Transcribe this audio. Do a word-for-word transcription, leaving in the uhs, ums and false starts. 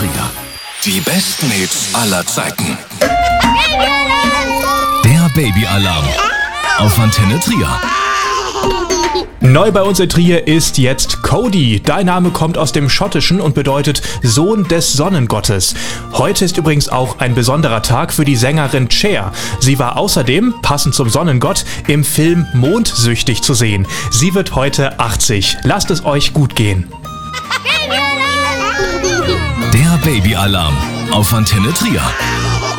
Trier. Die besten Hits aller Zeiten. Der Babyalarm auf Antenne Trier. Neu bei uns in Trier ist jetzt Cody. Dein Name kommt aus dem Schottischen und bedeutet Sohn des Sonnengottes. Heute ist übrigens auch ein besonderer Tag für die Sängerin Cher. Sie war außerdem, passend zum Sonnengott, im Film Mondsüchtig zu sehen. Sie wird heute achtzig. Lasst es euch gut gehen. Der Babyalarm auf Antenne Trier.